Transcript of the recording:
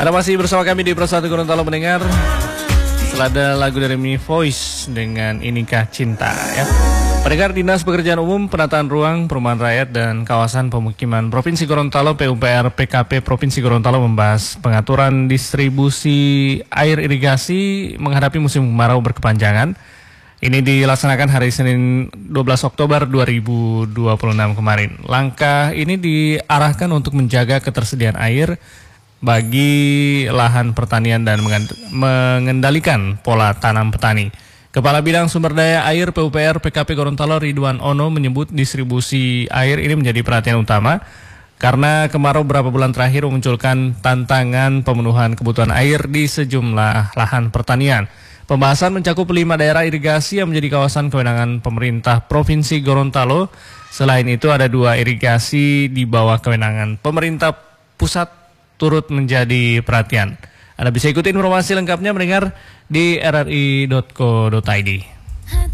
Anda masih bersama kami di Persatu Gorontalo mendengar selada lagu dari Mi Voice dengan Inikah Cinta ya. Pendengar, Dinas Pekerjaan Umum, Penataan Ruang, Perumahan Rakyat dan Kawasan Pemukiman Provinsi Gorontalo PUPR PKP Provinsi Gorontalo membahas pengaturan distribusi air irigasi menghadapi musim kemarau berkepanjangan. Ini dilaksanakan hari Senin 12 Oktober 2026 kemarin. Langkah ini diarahkan untuk menjaga ketersediaan air bagi lahan pertanian dan mengendalikan pola tanam petani. Kepala Bidang Sumber Daya Air PUPR PKP Gorontalo Ridwan Ono menyebut distribusi air ini menjadi perhatian utama karena kemarau beberapa bulan terakhir memunculkan tantangan pemenuhan kebutuhan air di sejumlah lahan pertanian. Pembahasan mencakup 5 daerah irigasi yang menjadi kawasan kewenangan pemerintah Provinsi Gorontalo. Selain itu ada 2 irigasi di bawah kewenangan pemerintah pusat turut menjadi perhatian. Anda bisa ikuti informasi lengkapnya mendengar di rri.co.id.